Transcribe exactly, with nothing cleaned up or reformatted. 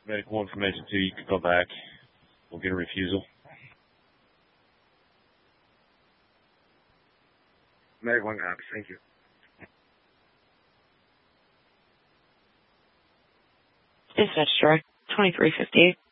medical information too. You can call back. We'll get a refusal. Medic one cops, thank you. Dispatch direct twenty-three fifty-eight.